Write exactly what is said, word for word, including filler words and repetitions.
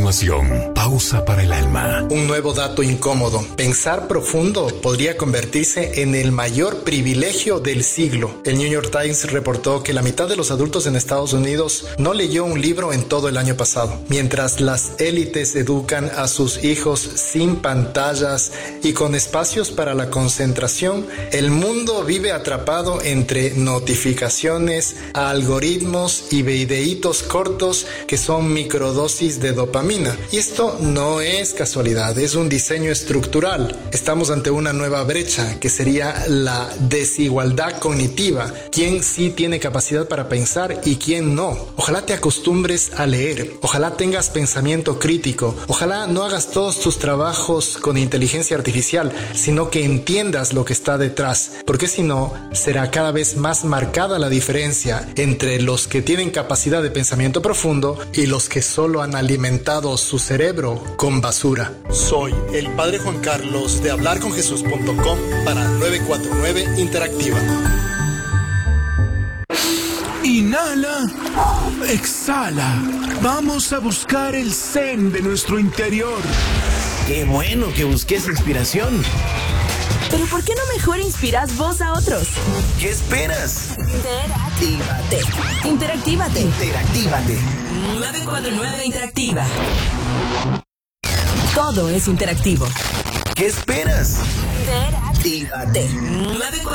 continuación, pausa para el alma. Un nuevo dato incómodo. Pensar profundo podría convertirse en el mayor privilegio del siglo. El New York Times reportó que la mitad de los adultos en Estados Unidos no leyó un libro en todo el año pasado. Mientras las élites educan a sus hijos sin pantallas y con espacios para la concentración, el mundo vive atrapado entre notificaciones, algoritmos y videitos cortos que son microdosis de dopamina. Y esto no es casualidad, es un diseño estructural. Estamos ante una nueva brecha que sería la desigualdad cognitiva. ¿Quién sí tiene capacidad para pensar y quién no? Ojalá te acostumbres a leer, ojalá tengas pensamiento crítico, ojalá no hagas todos tus trabajos con inteligencia artificial, sino que entiendas lo que está detrás, porque si no, será cada vez más marcada la diferencia entre los que tienen capacidad de pensamiento profundo y los que solo han alimentado su cerebro con basura. Soy el Padre Juan Carlos de hablar con jesús punto com para nueve cuatro nueve Interactiva. Inhala, exhala. Vamos a buscar el zen de nuestro interior. Qué bueno que busques inspiración. Pero ¿por qué no mejor inspiras vos a otros? ¿Qué esperas? Interactívate. Interactívate. Interactívate. nueve cuatro nueve Interactiva. Todo es interactivo. ¿Qué esperas? Interactívate. nueve cuatro nueve